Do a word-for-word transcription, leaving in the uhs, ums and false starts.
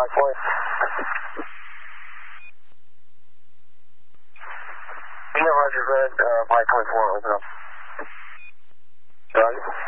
Mike Point. Yeah, Roger, red, uh, Mike twenty-four, open up. Roger.